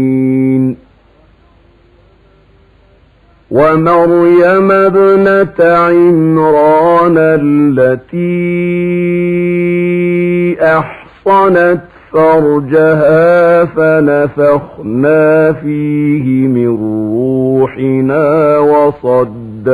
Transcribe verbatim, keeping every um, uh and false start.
ومريم ابنة عمران التي أحصنت فرجها فنفخنا فيه من روحنا وصدقنا